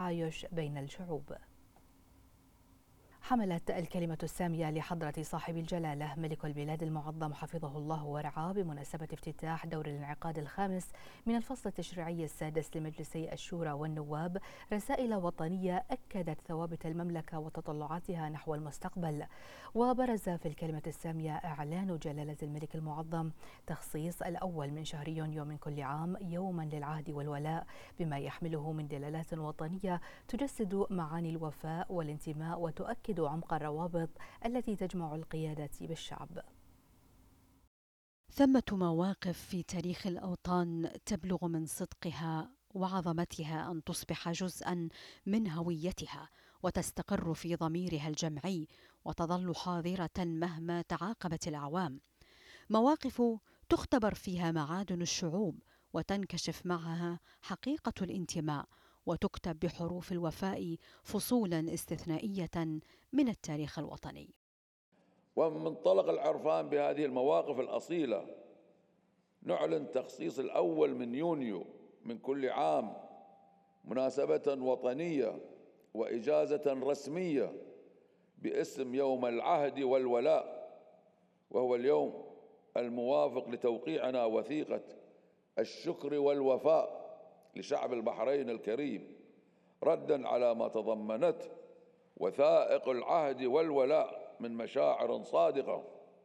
والتعايش بين الشعوب. حملت الكلمة السامية لحضرة صاحب الجلالة ملك البلاد المعظم حفظه الله ورعاه بمناسبة افتتاح دور الانعقاد الخامس من الفصل التشريعي السادس لمجلسي الشورى والنواب رسائل وطنية أكدت ثوابت المملكة وتطلعاتها نحو المستقبل. وبرز في الكلمة السامية إعلان جلالة الملك المعظم تخصيص الأول من شهر يونيو من كل عام يوما للعهد والولاء بما يحمله من دلالات وطنية تجسد معاني الوفاء والانتماء وتؤكد عمق الروابط التي تجمع القيادة بالشعب. ثمة مواقف في تاريخ الأوطان تبلغ من صدقها وعظمتها أن تصبح جزءا من هويتها وتستقر في ضميرها الجمعي وتظل حاضرة مهما تعاقبت الأعوام. مواقف تختبر فيها معادن الشعوب وتنكشف معها حقيقة الانتماء وتكتب بحروف الوفاء فصولا استثنائية من التاريخ الوطني. ومن منطلق العرفان بهذه المواقف الأصيلة نعلن تخصيص الأول من يونيو من كل عام مناسبة وطنية وإجازة رسمية باسم يوم العهد والولاء، وهو اليوم الموافق لتوقيعنا وثيقة الشكر والوفاء لشعب البحرين الكريم ردا على ما تضمنته وثائق العهد والولاء من مشاعر صادقة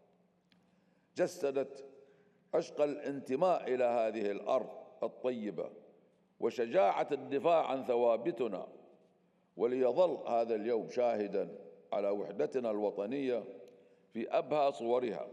جسدت عشق الانتماء إلى هذه الأرض الطيبة وشجاعة الدفاع عن ثوابتنا، وليظل هذا اليوم شاهدا على وحدتنا الوطنية في أبهى صورها.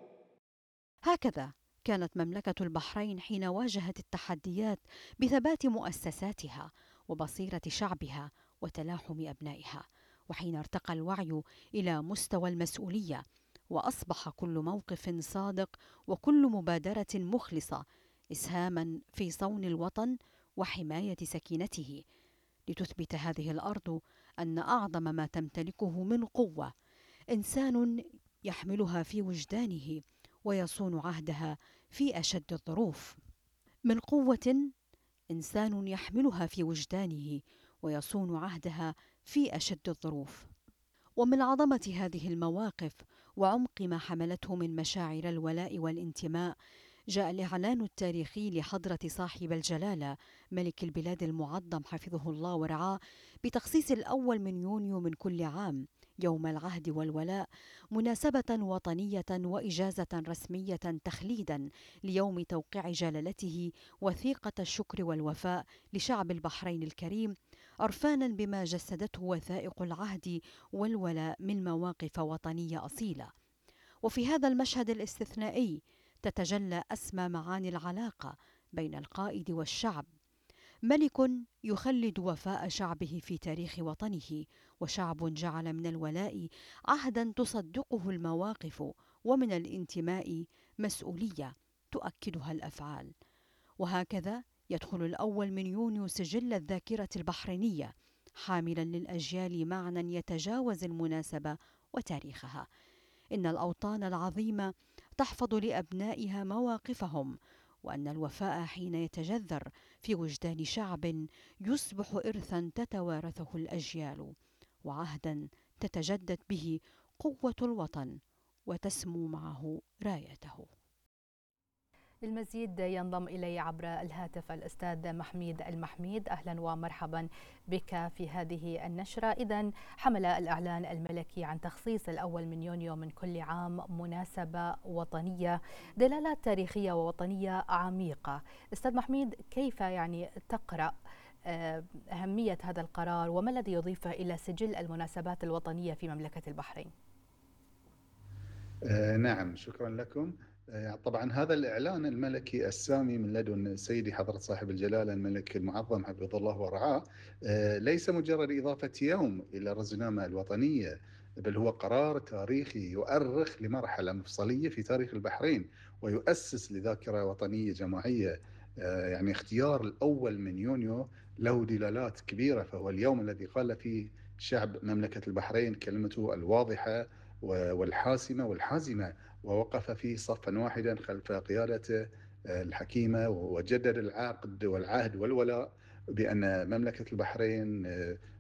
هكذا كانت مملكة البحرين حين واجهت التحديات بثبات مؤسساتها وبصيرة شعبها وتلاحم أبنائها، وحين ارتقى الوعي إلى مستوى المسؤولية وأصبح كل موقف صادق وكل مبادرة مخلصة إسهاما في صون الوطن وحماية سكينته، لتثبت هذه الأرض أن أعظم ما تمتلكه من قوة إنسان يحملها في وجدانه ويصون عهدها في أشد الظروف. من قوة إنسان يحملها في وجدانه ويصون عهدها في أشد الظروف. ومن عظمة هذه المواقف وعمق ما حملته من مشاعر الولاء والانتماء جاء الإعلان التاريخي لحضرة صاحب الجلالة ملك البلاد المعظم حفظه الله ورعاه بتخصيص الأول من يونيو من كل عام يوم العهد والولاء مناسبة وطنية وإجازة رسمية تخليدا ليوم توقيع جلالته وثيقة الشكر والوفاء لشعب البحرين الكريم، عرفانا بما جسدته وثائق العهد والولاء من مواقف وطنية أصيلة. وفي هذا المشهد الاستثنائي تتجلى أسمى معاني العلاقة بين القائد والشعب، ملك يخلد وفاء شعبه في تاريخ وطنه، وشعب جعل من الولاء عهدا تصدقه المواقف ومن الانتماء مسؤولية تؤكدها الأفعال. وهكذا يدخل الأول من يونيو سجل الذاكرة البحرينية حاملا للأجيال معنى يتجاوز المناسبة وتاريخها. إن الأوطان العظيمة تحفظ لأبنائها مواقفهم، وأن الوفاء حين يتجذر في وجدان شعب يصبح إرثا تتوارثه الأجيال وعهدا تتجدد به قوة الوطن وتسمو معه رايته. للمزيد ينضم إلي عبر الهاتف الأستاذ محميد المحميد. أهلا ومرحبا بك في هذه النشرة. إذن حمل الإعلان الملكي عن تخصيص الأول من يونيو من كل عام مناسبة وطنية دلالات تاريخية ووطنية عميقة. أستاذ محميد، كيف تقرأ أهمية هذا القرار وما الذي يضيفه إلى سجل المناسبات الوطنية في مملكة البحرين؟ نعم، شكرا لكم. طبعا هذا الإعلان الملكي السامي من لدن سيدي حضرة صاحب الجلالة الملك المعظم حفظه الله ورعاه ليس مجرد إضافة يوم إلى الرزنامة الوطنية، بل هو قرار تاريخي يؤرخ لمرحلة مفصلية في تاريخ البحرين ويؤسس لذاكرة وطنية جماعية. يعني اختيار الأول من يونيو له دلالات كبيرة، فهو اليوم الذي قال فيه شعب مملكة البحرين كلمته الواضحة والحاسمة والحازمة، ووقف فيه صفا واحدا خلف قيادته الحكيمة، وجدد العقد والعهد والولاء بأن مملكة البحرين